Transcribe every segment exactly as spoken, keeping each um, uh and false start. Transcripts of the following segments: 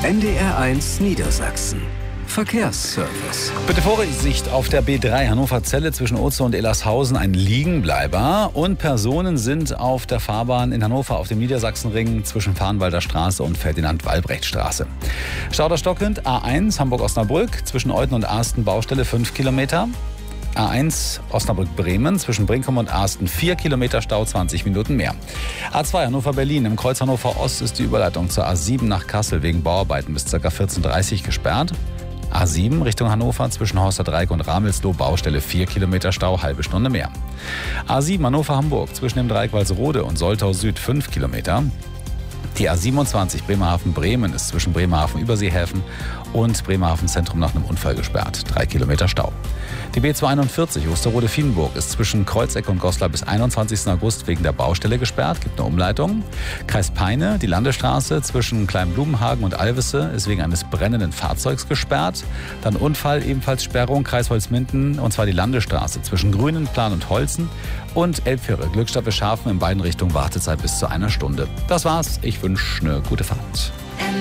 N D R eins Niedersachsen. Verkehrsservice. Bitte Vorsicht auf der B drei Hannover-Zelle zwischen Oze und Ellershausen, ein Liegenbleiber. Und Personen sind auf der Fahrbahn in Hannover auf dem Niedersachsenring zwischen Farnwalder Straße und Ferdinand-Walbrecht-Straße. Stau der Stockwind A eins Hamburg-Osnabrück zwischen Euthen und Asten Baustelle fünf Kilometer. A eins Osnabrück-Bremen zwischen Brinkum und Asten vier Kilometer Stau, zwanzig Minuten mehr. A zwei Hannover-Berlin im Kreuz Hannover Ost ist die Überleitung zur A sieben nach Kassel wegen Bauarbeiten bis ca. vierzehn Uhr dreißig gesperrt. A sieben Richtung Hannover zwischen Horster Dreieck und Ramelsloh, Baustelle vier Kilometer Stau, halbe Stunde mehr. A sieben Hannover-Hamburg zwischen dem Dreieck Walsrode und Soltau Süd fünf Kilometer. Die A siebenundzwanzig Bremerhaven-Bremen ist zwischen Bremerhaven-Überseehäfen und Bremerhaven-Zentrum nach einem Unfall gesperrt, drei Kilometer Stau. Die B zweihunderteinundvierzig Osterode-Vielenburg ist zwischen Kreuzeck und Goslar bis einundzwanzigsten August wegen der Baustelle gesperrt, gibt eine Umleitung. Kreis Peine, die Landesstraße zwischen Kleinblumenhagen und Alvese ist wegen eines brennenden Fahrzeugs gesperrt. Dann Unfall, ebenfalls Sperrung, Kreis Holzminden, und zwar die Landesstraße zwischen Grünenplan und Holzen. Und Elbfähre, Glückstadt Scharfen in beiden Richtungen, Wartezeit bis zu einer Stunde. Das war's, ich wünsche eine gute Fahrt.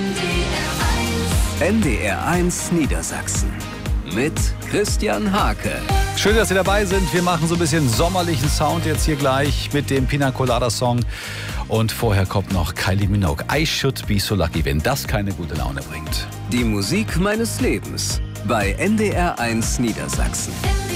N D R eins Niedersachsen mit Christian Hake. Schön, dass Sie dabei sind. Wir machen so ein bisschen sommerlichen Sound jetzt hier gleich mit dem Pina Colada Song. Und vorher kommt noch Kylie Minogue. I should be so lucky, wenn das keine gute Laune bringt. Die Musik meines Lebens bei N D R eins Niedersachsen.